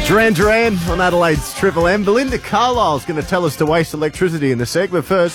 Duran Duran on Adelaide's Triple M. Belinda Carlisle's going to tell us to waste electricity in the segment first.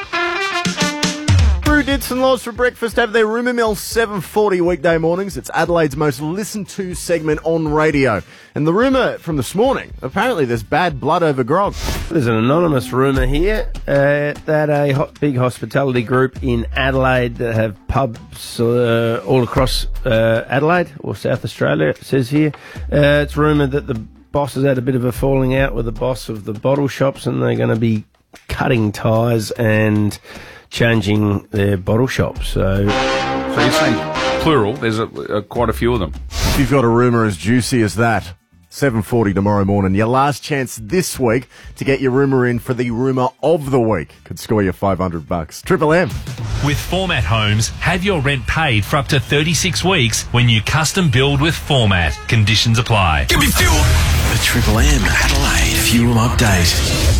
Brew Dits and Laws for breakfast have their Rumour Mill 7:40 weekday mornings. It's Adelaide's most listened to segment on radio. And the rumour from this morning, apparently there's bad blood over grog. There's an anonymous rumour here that a big hospitality group in Adelaide that have pubs all across Adelaide or South Australia, it says here. It's rumoured that the boss has had a bit of a falling out with the boss of the bottle shops and they're going to be cutting ties and changing their bottle shops. So you're saying plural, there's quite a few of them. If you've got a rumour as juicy as that, 7:40 tomorrow morning. Your last chance this week to get your rumour in for the rumour of the week. Could score you $500. Triple M. With Format Homes, have your rent paid for up to 36 weeks when you custom build with Format. Conditions apply. Give me fuel! The Triple M Adelaide Fuel Update.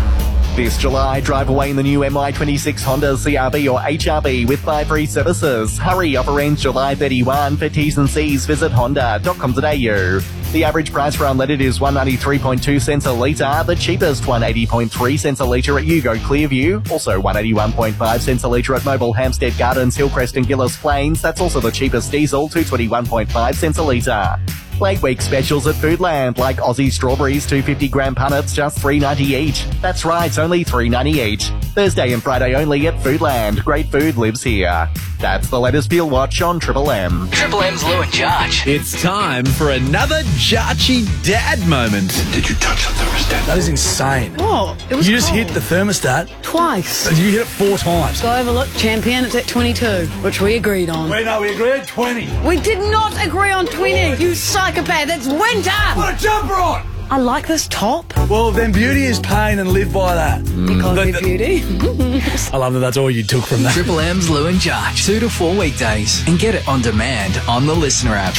This July, drive away in the new MY26 Honda CRV or HRV with 5 free services. Hurry, offer ends July 31. For T's and C's, visit honda.com.au. The average price for unleaded is 193.2 cents a litre. The cheapest 180.3 cents a litre at Yugo Clearview. Also 181.5 cents a litre at Mobile Hampstead Gardens, Hillcrest and Gillis Plains. That's also the cheapest diesel, 221.5 cents a litre. Late week specials at Foodland, like Aussie strawberries, 250-gram punnets, just $3.90 each. That's right, only $3.90 each. Thursday and Friday only at Foodland. Great food lives here. That's the latest Fuel Watch on Triple M. Triple M's Lou and Jarch. It's time for another Jarchy Dad moment. Did you touch the thermostat? That is insane. Oh, it was You just cold. hit the thermostat. Twice. You hit it 4 times. Go overlook champion, it's at 22, which we agreed on. We agreed 20. We did not agree on 20, you psychopath, it's winter! Put a jumper on! I like this top. Well, then beauty is pain and live by that. Because of beauty. I love that that's all you took from that. Triple M's Lou and Jarch, 2 to 4 weekdays, and get it on demand on the Listener app.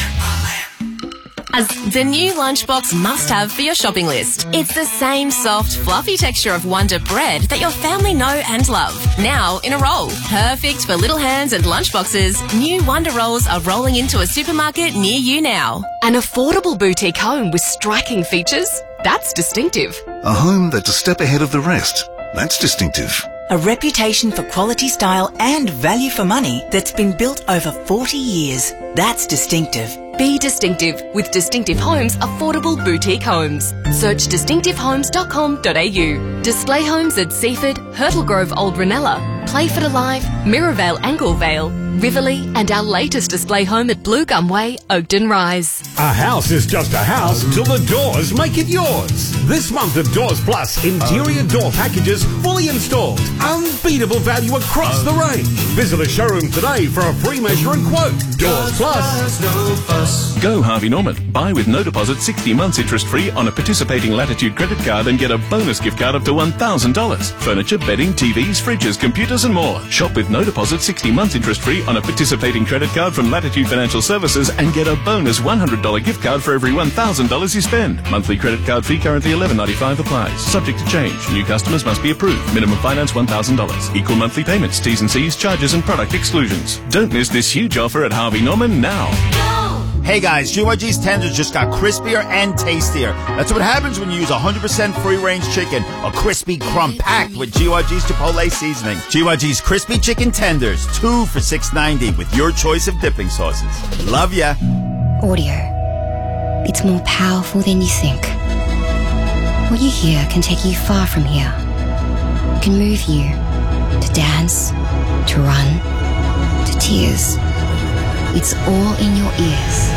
As the new lunchbox must-have for your shopping list. It's the same soft, fluffy texture of Wonder bread that your family know and love. Now in a roll. Perfect for little hands and lunchboxes. New Wonder rolls are rolling into a supermarket near you now. An affordable boutique home with striking features? That's distinctive. A home that's a step ahead of the rest. That's distinctive. A reputation for quality, style and value for money that's been built over 40 years. That's distinctive. Be distinctive with Distinctive Homes Affordable Boutique Homes. Search distinctivehomes.com.au. Display homes at Seaford, Hurtle Grove Old Ranella, Playford Alive, Mirrorvale Anglevale, Riverley and our latest display home at Blue Gum Way, Oakden Rise. A house is just a house till the doors make it yours. This month of Doors Plus, interior door packages fully installed. Unbeatable value across the range. Visit a showroom today for a free measure and quote. Doors Plus. No fuss. Go Harvey Norman. Buy with no deposit 60 months interest-free on a participating Latitude credit card and get a bonus gift card up to $1,000. Furniture, bedding, TVs, fridges, computers and more. Shop with no deposit 60 months interest-free on a participating credit card from Latitude Financial Services and get a bonus $100 gift card for every $1,000 you spend. Monthly credit card fee currently $11.95 applies. Subject to change. New customers must be approved. Minimum finance $1,000. Equal monthly payments. T's and C's, charges and product exclusions. Don't miss this huge offer at Harvey Norman now. Hey guys, GYG's tenders just got crispier and tastier. That's what happens when you use 100% free-range chicken, a crispy crumb packed with GYG's Chipotle seasoning. GYG's crispy chicken tenders, 2 for $6.90 with your choice of dipping sauces. Love ya. Audio. It's more powerful than you think. What you hear can take you far from here. It can move you to dance, to run, to tears. It's all in your ears.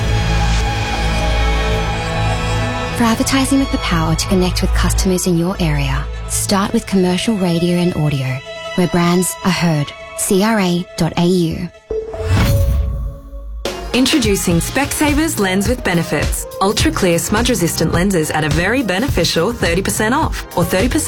For advertising with the power to connect with customers in your area, start with commercial radio and audio, where brands are heard. CRA.au. Introducing Specsavers Lens with Benefits. Ultra clear smudge resistant lenses at a very beneficial 30% off or 30%